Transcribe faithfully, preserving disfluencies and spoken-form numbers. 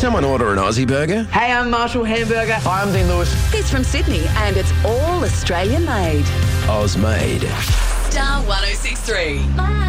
someone order an Aussie burger? Hey, I'm Marshall Hamburger. Hi, I'm Dean Lewis. He's from Sydney and it's all Australian made. Oz made. Star one oh six three.